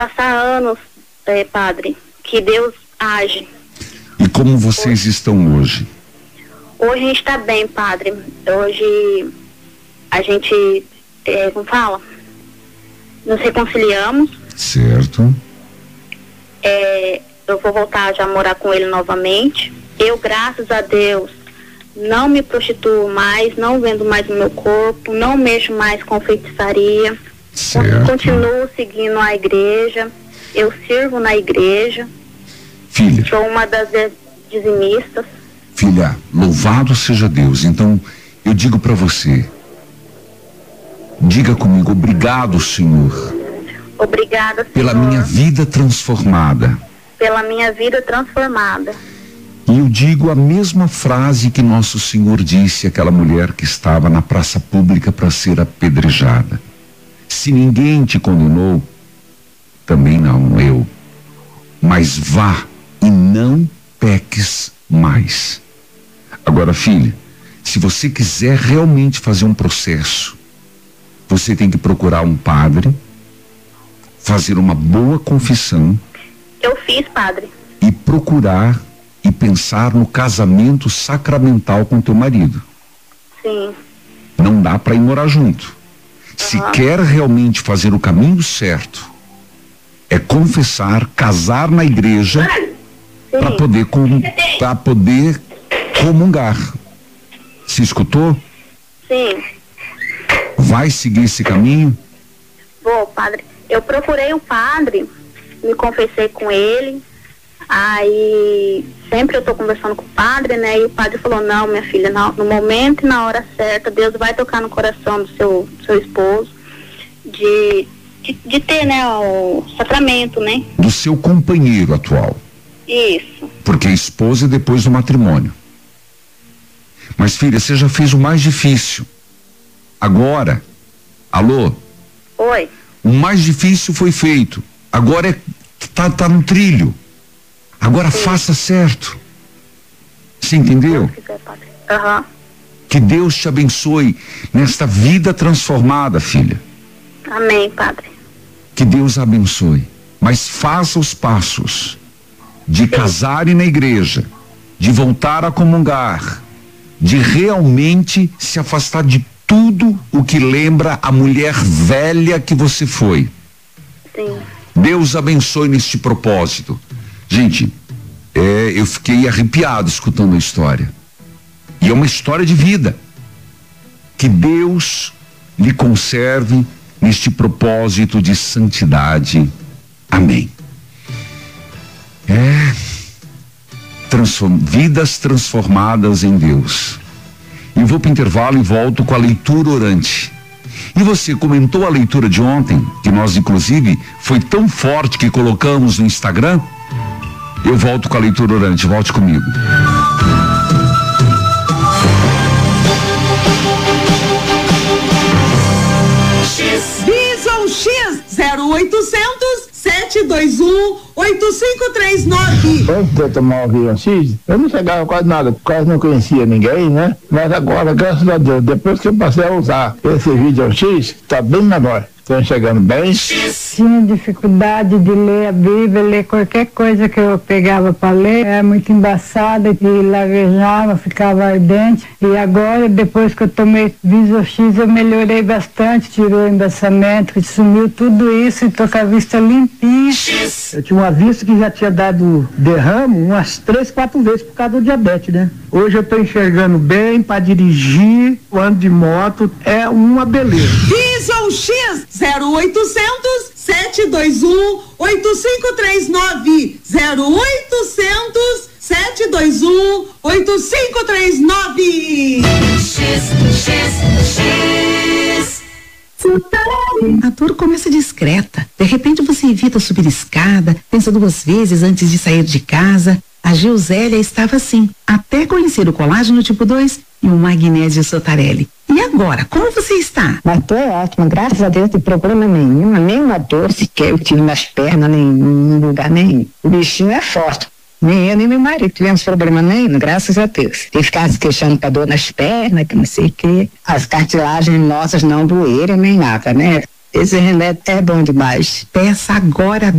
passar anos, padre, que Deus age. E como vocês estão hoje? Hoje a gente está bem, padre. Hoje a gente, como fala? Nos reconciliamos. Certo. Eu vou voltar já a morar com ele novamente. Eu, graças a Deus, não me prostituo mais, não vendo mais o meu corpo, não mexo mais com feitiçaria. Certo. Continuo seguindo a igreja, eu sirvo na igreja. Filha. Sou uma das dizimistas. Filha, louvado seja Deus. Então, eu digo para você, diga comigo, obrigado, Senhor. Obrigada, Senhor. Pela minha vida transformada. Pela minha vida transformada. E eu digo a mesma frase que nosso Senhor disse àquela mulher que estava na praça pública para ser apedrejada. Se ninguém te condenou, também não eu. Mas vá e não peques mais. Agora, filha, se você quiser realmente fazer um processo, você tem que procurar um padre, fazer uma boa confissão. Eu fiz, padre. E procurar e pensar no casamento sacramental com teu marido. Sim. Não dá para ir morar junto. Se quer realmente fazer o caminho certo, é confessar, casar na igreja para poder comungar. Se escutou? Sim. Vai seguir esse caminho? Vou, padre. Eu procurei um padre, me confessei com ele. Aí sempre eu tô conversando com o padre, né? E o padre falou, não, minha filha, no momento e na hora certa, Deus vai tocar no coração do seu esposo de ter, né, o sacramento, né? Do seu companheiro atual. Isso. Porque a esposa é depois do matrimônio. Mas, filha, você já fez o mais difícil. Agora, alô? Oi. O mais difícil foi feito. Agora tá no trilho. Agora faça certo. Você entendeu? Aham. Que Deus te abençoe nesta vida transformada, filha. Amém, padre. Que Deus a abençoe. Mas faça os passos de casar na igreja, de voltar a comungar, de realmente se afastar de tudo o que lembra a mulher velha que você foi. Sim. Deus abençoe neste propósito. Gente, eu fiquei arrepiado escutando a história. E é uma história de vida. Que Deus lhe conserve neste propósito de santidade. Amém. Vidas transformadas em Deus. Eu vou para o intervalo e volto com a leitura orante. E você comentou a leitura de ontem, que nós inclusive foi tão forte que colocamos no Instagram. Eu volto com a leitura orante, volte comigo. Diesel X 0800 721 8539. Antes de eu tomar o avião X, eu não chegava quase nada, quase não conhecia ninguém, né? Mas agora, graças a Deus, depois que eu passei a usar esse vídeo X, tá bem melhor. Estão chegando bem. Tinha dificuldade de ler a Bíblia, ler qualquer coisa que eu pegava para ler, era muito embaçada e lavejava, ficava ardente. E agora, depois que eu tomei Visor X, eu melhorei bastante, tirou o embaçamento, sumiu tudo isso e tô com a vista limpinha. Eu tinha uma vista que já tinha dado derrame umas 3, 4 vezes por causa do diabetes, né? Hoje eu tô enxergando bem para dirigir, ando de moto, é uma beleza. Diesel X 0800 721 8539 0800 721 8539. A dor começa discreta. De repente você evita subir escada, pensa 2 vezes antes de sair de casa. A Gilzélia estava assim, até conhecer o colágeno tipo 2 e o magnésio Sotarelli. E agora, como você está? Mas tô ótima, graças a Deus, não tem problema nenhum, nenhuma dor sequer eu tive nas pernas, nem em lugar nenhum. O bichinho é forte. Nem eu, nem meu marido tivemos problema nenhum, graças a Deus. Ele ficava se queixando com a dor nas pernas, que não sei o quê. As cartilagens nossas não doeram nem nada, né? Esse remédio é bom demais. Peça agora